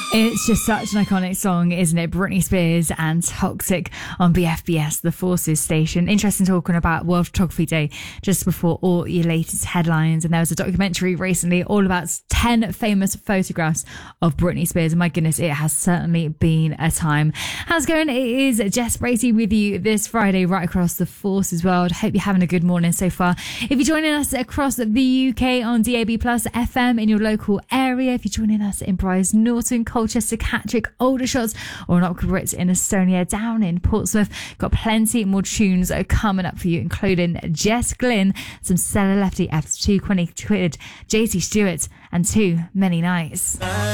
It's just such an iconic song, isn't it? Britney Spears and Toxic on BFBS, the Forces station. Interesting talking about World Photography Day just before all your latest headlines. And there was a documentary recently all about 10 famous photographs of Britney Spears. And my goodness, it has certainly been a time. How's it going? It is Jess Bracey with you this Friday right across the Forces world. Hope you're having a good morning so far. If you're joining us across the UK on DAB Plus FM in your local area, if you're joining us in Brize Norton, Colchester, Catterick, Aldershot, or in Oxford in Estonia, down in Portsmouth, got plenty more tunes coming up for you, including Jess Glynn, some Stella Lefty F2 20 Quid, JT Stewart, and Too Many Nights.